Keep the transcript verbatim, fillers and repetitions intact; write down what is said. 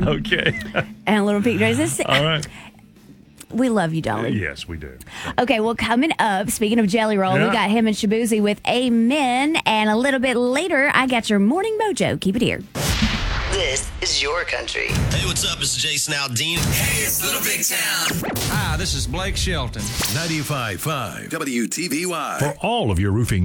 Shan. Okay. And Little Pink Dress. All right. We love you, Dolly. Yes, we do. Okay, well, coming up, speaking of Jelly Roll, Yeah. we got him and Shabuzi with Amen. And a little bit later, I got your morning mojo. Keep it here. This is your country. Hey, what's up? It's Jason Aldean. Hey, it's Little Big Town. Hi, this is Blake Shelton. ninety-five point five W T V Y. For all of your roofing